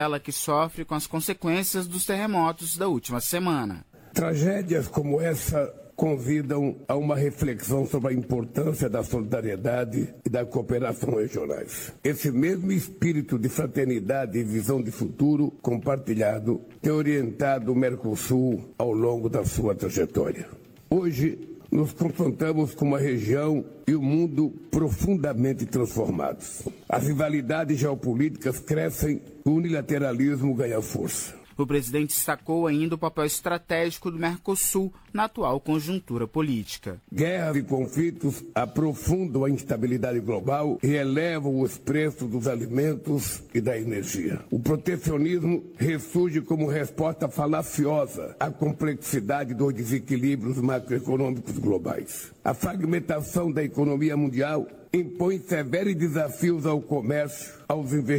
Ela que sofre com as consequências dos terremotos da última semana. Tragédias como essa convidam a uma reflexão sobre a importância da solidariedade e da cooperação regionais. Esse mesmo espírito de fraternidade e visão de futuro compartilhado tem orientado o Mercosul ao longo da sua trajetória. Hoje, nos confrontamos com uma região e um mundo profundamente transformados. As rivalidades geopolíticas crescem e o unilateralismo ganha força. O presidente destacou ainda o papel estratégico do Mercosul na atual conjuntura política. Guerras e conflitos aprofundam a instabilidade global e elevam os preços dos alimentos e da energia. O protecionismo ressurge como resposta falaciosa à complexidade dos desequilíbrios macroeconômicos globais. A fragmentação da economia mundial impõe severos desafios ao comércio, aos investimentos